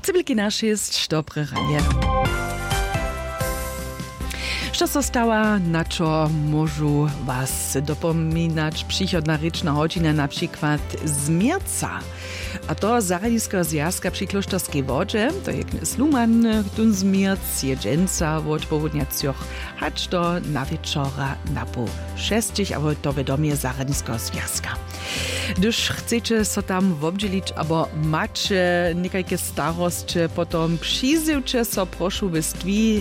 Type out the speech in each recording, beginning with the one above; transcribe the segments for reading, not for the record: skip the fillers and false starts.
Cybylki nasze jest dobre ranie. Što so stała, na čo môžu was dopominać przychodna ryczna godzina, na przykład zmierca. A to Zaradiskiego zjazka przy Klosztorskiej wodzie, to jak sluman, tun zmierc, jedzenca, od południacioch, hacz do na wieczora na po 6, aber to wiadomie Zaradiskiego zjazka. Gdyż chcecie so tam wobdzielić, albo macie niekajkie starostcze, potom przyzyłcie so proszę w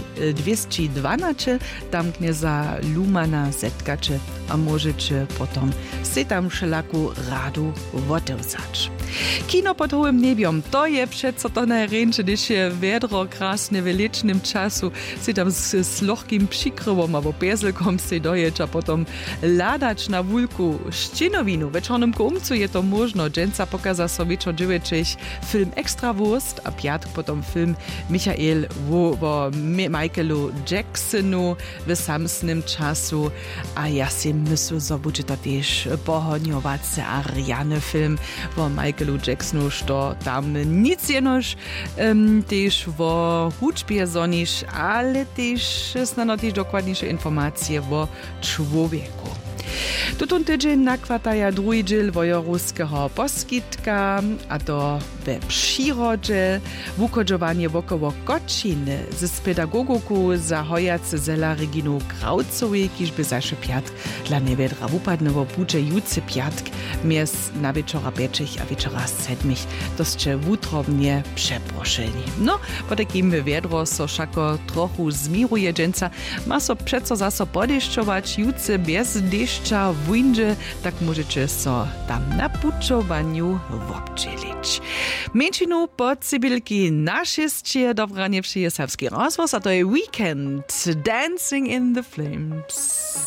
212, tam knieza Lumana zetkacie, a możecie potom se tam wszelaku radu wotewzać. Kino pod hołym niebiom, to je przeco to najręcze, gdyż je wiedro krasne w licznym czasu, se tam z lohkim przykrywom albo pieselkom se dojeć, a potom ladać na wulku szczynowinu. Wieczornym kumcu je to można, dżęca pokaza so wieczor 9 film Extra Wurst, a piatk potom film Michael o Michaelu Jacksonu w samsnym czasu, a ja si myślę, że będzie to też pohodniować Ariane film o Michaelu Jacksonu, što tam nic jenoż też o hudźbie zonisz, ale też znano też dokładniejsze informacje o człowieku. Tutun tydzień nakwataja drugi dziel wojoruskiego poskitka, a to we przyrodzie, wukodżowanie wokoło Kočiny z pedagogów zahojacy zela Reginu Kraucowej, kiżby zaszy piatk dla niewiedra wupadnego bucze jucy piatk mies na wieczora 5 a wieczora 7. Toście wutrobnie przeproszeni. No, po takim wiedro so szako trochu zmiruje dżęca, ma so przeco zaso podeszczować jucy bez deszcza w windzie, tak możecie so tam na puczowaniu wobdzielić. Męczinu pod Cybylki nasze dobranie przyje serbski rozwoz, a to jest weekend Dancing in the Flames.